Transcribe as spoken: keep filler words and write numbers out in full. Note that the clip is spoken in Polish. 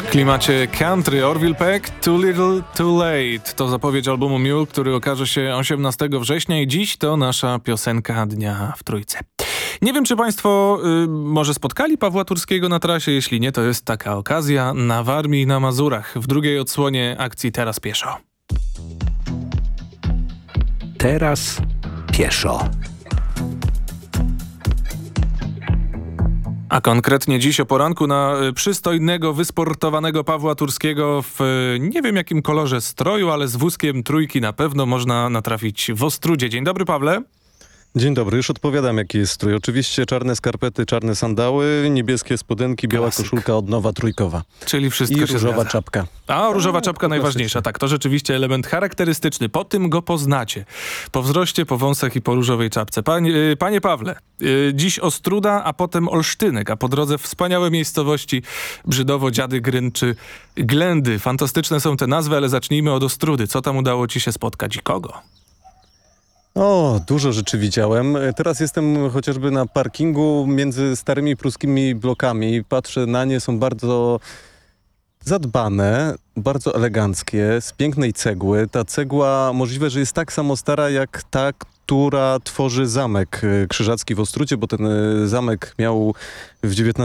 klimacie country Orville Peck, Too Little Too Late. To zapowiedź albumu Mule, który okaże się osiemnastego września i dziś to nasza piosenka dnia w Trójce. Nie wiem, czy państwo y, może spotkali Pawła Turskiego na trasie. Jeśli nie, to jest taka okazja na Warmii i na Mazurach w drugiej odsłonie akcji Teraz Pieszo. Teraz pieszo. A konkretnie dziś o poranku na przystojnego, wysportowanego Pawła Turskiego w nie wiem jakim kolorze stroju, ale z wózkiem Trójki na pewno można natrafić w Ostródzie. Dzień dobry, Pawle. Dzień dobry, już odpowiadam jaki jest strój. Oczywiście czarne skarpety, czarne sandały, niebieskie spodenki, biała Klasyk. koszulka od nowa trójkowa. Czyli wszystko I się różowa zgadza. czapka. A, różowa czapka klasycznie. najważniejsza. Tak, to rzeczywiście element charakterystyczny. Po tym go poznacie. Po wzroście, po wąsach i po różowej czapce. Panie, yy, panie Pawle, yy, dziś Ostróda, a potem Olsztynek, a po drodze wspaniałe miejscowości Brzydowo, Dziady, Gryn czy Ględy. Fantastyczne są te nazwy, ale zacznijmy od Ostródy. Co tam udało ci się spotkać i kogo? O, dużo rzeczy widziałem. Teraz jestem chociażby na parkingu między starymi pruskimi blokami. Patrzę na nie, są bardzo zadbane, bardzo eleganckie, z pięknej cegły. Ta cegła możliwe, że jest tak samo stara jak ta, która tworzy zamek krzyżacki w Ostródzie, bo ten zamek miał w dziewiętnastym